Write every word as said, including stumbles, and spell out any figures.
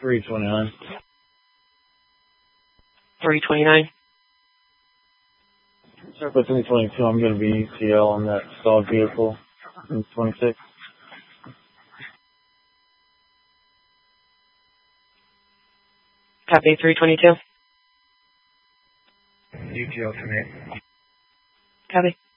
three twenty-nine. three twenty-nine. Circle three twenty-two, I'm going to be E C L on that stalled vehicle in twenty-six. Copy, three twenty-two. U T L twenty-eight. Copy.